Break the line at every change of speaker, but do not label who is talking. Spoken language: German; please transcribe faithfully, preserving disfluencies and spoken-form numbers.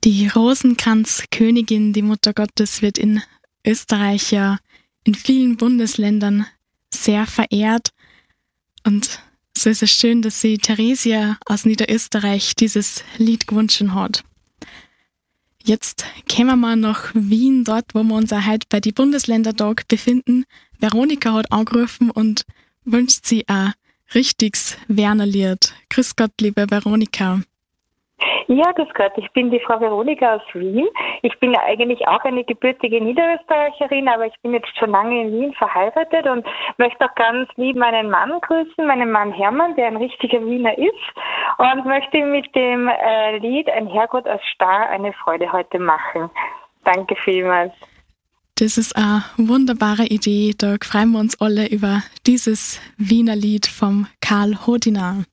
Die Rosenkranzkönigin, die Mutter Gottes, wird in Österreich ja in vielen Bundesländern sehr verehrt. Und so ist es schön, dass sie Theresia aus Niederösterreich dieses Lied gewünscht hat. Jetzt kommen wir nach Wien, dort, wo wir uns auch heute bei die Bundesländertag befinden. Veronika hat angerufen und wünscht sie ein richtiges Wernerlied. Grüß Gott, liebe Veronika.
Ja, grüß Gott, ich bin die Frau Veronika aus Wien. Ich bin ja eigentlich auch eine gebürtige Niederösterreicherin, aber ich bin jetzt schon lange in Wien verheiratet und möchte auch ganz lieb meinen Mann grüßen, meinen Mann Hermann, der ein richtiger Wiener ist, und möchte mit dem äh, Lied Ein Herrgott aus Star eine Freude heute machen. Danke vielmals.
Das ist eine wunderbare Idee, da freuen wir uns alle über dieses Wiener Lied vom Karl Hodiner.